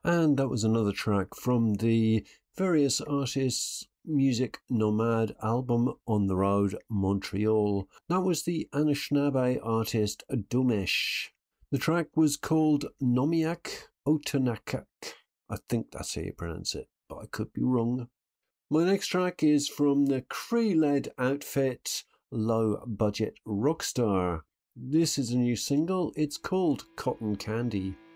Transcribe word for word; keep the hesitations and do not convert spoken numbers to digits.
And that was another track from the Various Artists Music Nomad album On the Road Montreal. That was the Anishinaabe artist Dumesh. The track was called Nomiak Otanakak. I think that's how you pronounce it, but I could be wrong. My next track is from the Cree-led outfit Low Budget Rockstar. This is a new single. It's called Cotton Candy.